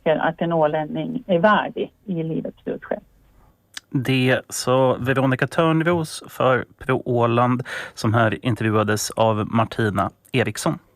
tycker att en ålänning är värdig i livets slutskede. Det sa Veronica Törnros för Pro Åland som här intervjuades av Martina Eriksson.